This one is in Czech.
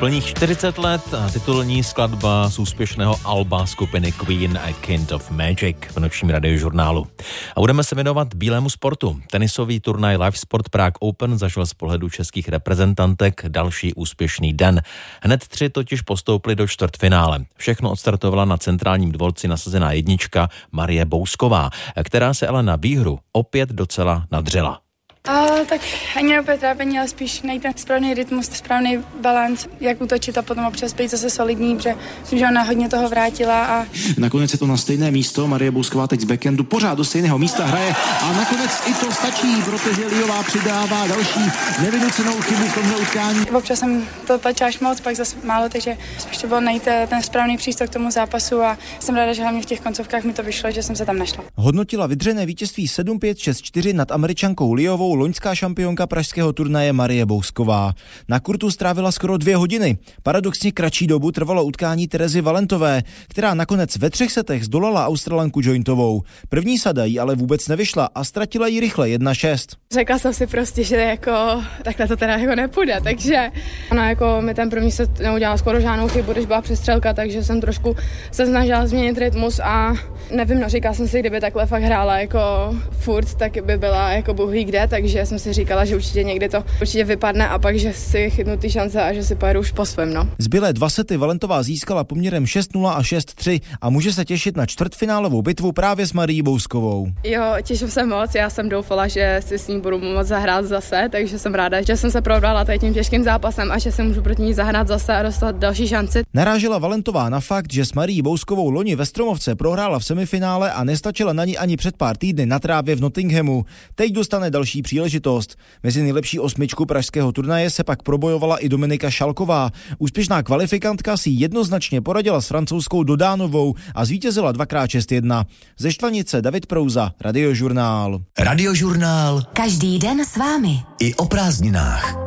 plných 40 let a titulní skladba z úspěšného alba skupiny Queen A Kind of Magic v nočním radiožurnálu. A budeme se věnovat bílému sportu. Tenisový turnaj Live Sport Prague Open zažil z pohledu českých reprezentantek další úspěšný den. Hned 3 totiž postoupili do čtvrtfinále. Všechno odstartovala na centrálním dvorci nasazená jednička Marie Bousková, která se ale na výhru opět docela nadřela. Tak ani opět trápení, ale spíš najít ten správný rytmus, správný balanc, jak útočit a potom občas být zase solidní, protože myslím, že ona hodně toho vrátila. A nakonec je to na stejné místo, Marie Bousková teď z backhandu pořád do stejného místa hraje a nakonec i to stačí, protože Liová přidává další nevynucenou chybu v tomhle utkání. Občas jsem to tlačila až moc, pak zase málo, takže spíš to bylo najít ten správný přístup k tomu zápasu a jsem ráda, že hlavně v těch koncovkách mi to vyšlo, že jsem se tam našla. Hodnotila vydřené vítězství 7-5, 6-4 nad Američankou Liovou loňská šampionka pražského turnaje Marie Bousková. Na kurtu strávila skoro 2 hodiny. Paradoxně kratší dobu trvalo utkání Terezy Valentové, která nakonec ve 3 setech zdolala Australanku Jointovou. První sada jí ale vůbec nevyšla a ztratila ji rychle 1-6. Řekla jsem si prostě, že jako takhle to teda jako nepůjde, takže ona jako mi ten první set neudělala skoro žádnou chybu, když byla přestřelka, takže jsem trošku se snažila změnit rytmus a nevím, no říkala jsem si, kdyby takhle fakt hrála jako furt, tak by byla jako bůh ví kde, takže jsem si říkala, že určitě někdy to určitě vypadne a pak, že si chytnu ty šance a že si pojedu už po svém, no. Zbylé 2 sety Valentová získala poměrem 6-0 a 6-3 a může se těšit na čtvrtfinálovou bitvu právě s Marií Bouskovou. Jo, těším se moc, já jsem doufala, že si s ní budu moc zahrát zase, takže jsem ráda, že jsem se probrala tady tím těžkým zápasem a že se můžu proti ní zahrát zase a dostat další šanci. Narážela Valentová na fakt, že s Marií Bouskovou loni ve Stromovce prohrála v semifinále a nestačila na ní ani před pár týdny na trávě v Nottinghamu. Teď dostane další příležitost. Mezi nejlepší 8 pražského turnaje se pak probojovala i Dominika Šalková. Úspěšná kvalifikantka si jednoznačně poradila s francouzskou Dodánovou a zvítězila 2x6-1. Ze Štvanice David Prouza, Radiožurnál. Radiožurnál. Každý den s vámi. I o prázdninách.